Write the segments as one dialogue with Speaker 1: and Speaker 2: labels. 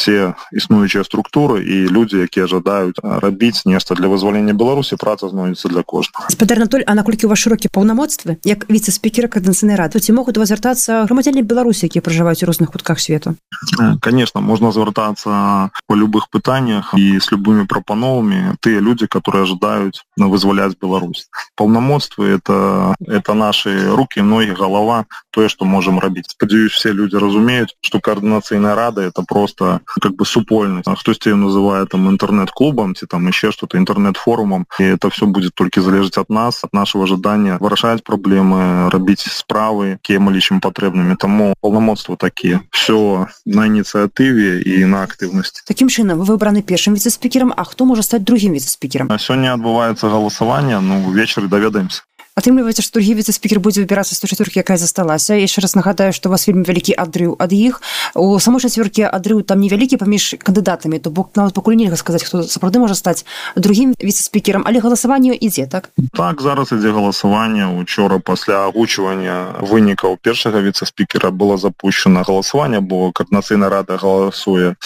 Speaker 1: все існуючыя структуры і людзі, якія жадаюць рабіць нешта для вызвалення Беларусі, праца знойдзецца для кожнага.
Speaker 2: Спадар Анатоль, а наколькі у вас шырокія паўнамоцтвы, як віцэ-спікера Координацыйнай рады, ці могуць до вас звяртацца грамадзяне Беларусі, якія пражываюць у розных кутках свету?
Speaker 1: Конечно, можно звертаться по любых пытаниях и с любыми пропановами. Те люди, которые ожидают вызволять Беларусь. Полномочия это наши руки, ноги, голова, то, что можем робить. Сподеюсь, все люди разумеют, что Координаційна рада это просто как бы супольность. Кто-то ее называет там интернет-клубом, там еще что-то, интернет-форумом. И это все будет только залежать от нас, от нашего ожидания вырашать проблемы, робить справы, какие мы лічым потребными. Тому полномочия такие. Все на ініцыятыве і на актыўнасці.
Speaker 2: Такім чынам, вы выбраны першым віцэ-спікерам, а хто можа стаць другім віцэ-спікерам?
Speaker 1: Сёння адбываецца галасаванне, увечары даведаемся.
Speaker 2: Атрымліваецца, што другі віцэ-спікер будзе выбірацца з той чацвёркі, якая засталася. Яшчэ раз нагадаю, што у вас вельмі вялікі адрыў ад іх. У самой чацвёркі адрыў там невялікі паміж кандыдатамі, то бок нават пакуль нельга сказаць, хто сапраўды можа стаць другім віцэ-спікерам, але галасаванне ідзе, так?
Speaker 1: Так, зараз ідзе галасаванне. Учора пасля агучвання вынікаў першага віцэ-спікера было запущено галасаванне, бо Координаційна рада галасуе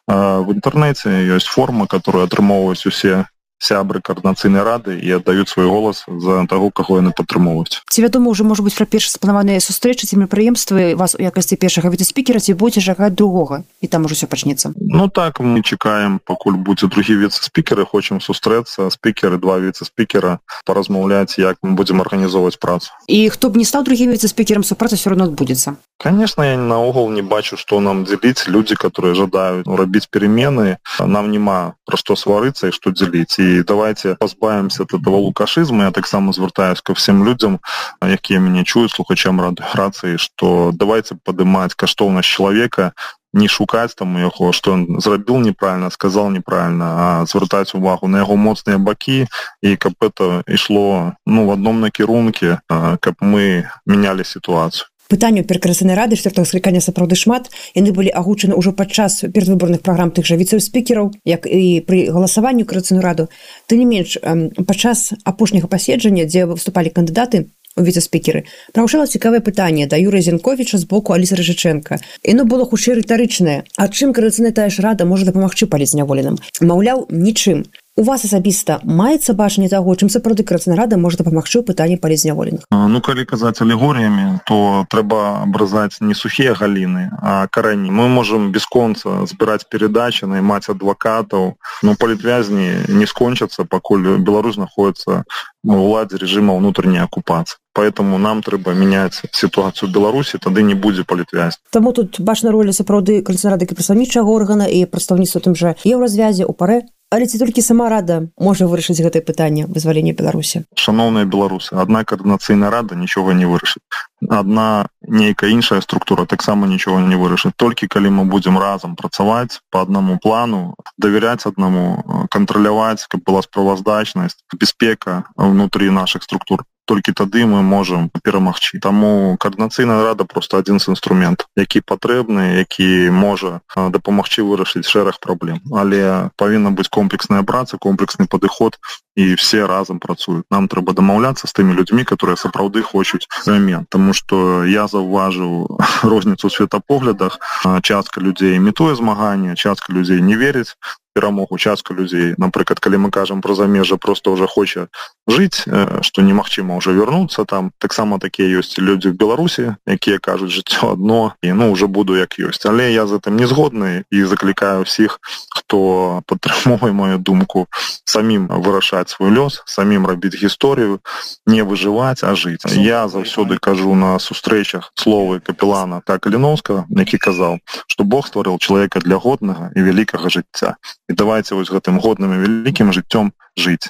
Speaker 1: в інтэрнэце. Ёсць форма, которую атрымоўваюць усе сябры Координаційнай рады і аддаюць свой голас за таго, каго яны падтрымоўваюць.
Speaker 2: Ці вядома ўжо, можа быць, пра першыя спланаваныя сустрэчы ці мерапрыемствы вас у якасці першага віцэ-спікера, ці будзе чакаць другога, і там ужо ўсё пачнецца?
Speaker 1: Так, мы чакаем, пакуль будзе другі віцэ-спікер, і хочам сустрэцца, спікеры, два віцэ-спікера, паразмаўляць, як мы будзем арганізоўваць працу.
Speaker 2: І хто б не стаў другім віцэ-спікерам, супраца ўсё роўно адбудзецца?
Speaker 1: Конечно, я наогул не бачу, что нам делить. Люди, которые жадают робить перемены, нам нема про что свариться и что делить. И давайте позбавимся от этого лукашизма. Я так само звертаюсь ко всем людям, якія меня чуют, слухачам рации, что давайте поднимать каштоўнасць человека, не шукаць там яго, што ён зрабіў неправільна, сказал неправільна, а звяртаць увагу на яго моцныя бакі, і каб это ішло в адном накірунке, каб мы менялі сітуацыю.
Speaker 2: Пытанняў перад Координаційнай рады 4-го склікання сапраўды шмат. Яны былі агучаны ўжо падчас перадвыборных праграм тых жа віцэ-спікераў, як і пры галасаванні ў Координаційную раду. Тым не менш, падчас апошняга паседжання, дзе выступалі кандыдаты у віцэ-спікеры, прагучала цікавае пытанне да Юрыя Зенковіча з боку Алісы Рыжычэнка. Яно было хутчэй рытарычнае. А чым Координаційная тая ж рада можа дапамагчы палітзняволеным? Маўляў, нічым. У вас асабіста маецца бачанне таго, чым сапраўды Координаційная рада можа дапамагчы ў пытанні палітзняволеных?
Speaker 1: Калі казаць алегорыямі, то трэба абразаць не сухія галіны, а карэні. Мы можам бясконца збіраць перадачы, наймаць адвакатаў, но палітвязні не скончацца, пакуль Беларусь знаходіцца в уладзе рэжыма ўнутрэнняй акупацыі. Поэтому нам трэба мяняць сітуацыю ў Беларусі, тады не будзе палітвязні.
Speaker 2: Таму тут бачна роля сапраўды Координаційнай рады як прадстаўнічага органа і прадстаўніцтва тым жа Еўразвязе, УПАРЭ. Але ці толькі сама рада можа вырашыць гэтае пытанне вызвалення Беларусі?
Speaker 1: Шаноўныя беларусы, адна Координаційная рада нічога не вырашыць. Адна нейкая іншая структура таксама нічога не вырашыць. Толькі калі мы будзем разам працаваць па аднаму плану, давяряць аднаму, кантраляваць, каб была справаздачнасць, бяспека ўнутры нашых структур, толькі тады мы можам перамагчы. Таму Координаційная рада просто адзін з інструментаў, які патрэбны, які можа дапамагчы вырашыць шэраг праблем. Але павінна быць комплексная праца, комплексны падыход, і все разам працуюць. Нам трэба дамаўляцца з тымі людзьмі, которые сапраўды хочуць перамен. Таму што я заўважыў розніцу ў светапоглядах. Частка людзей імітуе змаганне, частка людзей не верыць перамогу, частка людзей, напрыклад, калі мы кажам про замежжа, просто ўжо хоча жыць, што немагчыма ўжо вярнуцца там. Таксама такія ёсць людзі в Беларусі, якія кажуць жыццё адно, і ўжо буду як ёсць. Але я з гэтым не згодны і заклікаю ўсіх, хто падтрымоўвае мою думку, самім вырашаць свой лёс, самім рабіць гісторыю, не выжываць, а жыць. Я заўсёды кажу на сустрэчах словы капелана Каліноўскага, які казаў, што Бог стварыў чалавека для годнага і вялікага жыцця. І давайте вось гэтым годным і вялікім жыццём жыць.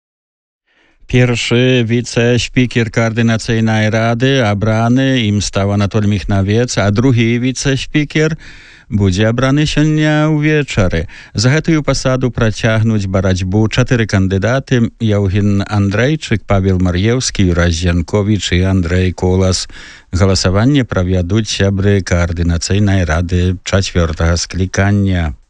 Speaker 3: Першы віцэ-спікер Координаційнай рады абраны, ім стаў Анатоль Міхнавец, а другі віцэ-спікер будзе абраны сёння ўвечары. За гэтую пасаду працягнуць барацьбу 4 кандыдаты: Яўген Андрэйчык, Павел Мар'еўскі, Юрай Зенковіч і Андрэй Колас. Галасаванне правядуць сябры Координаційнай рады 4-го склікання.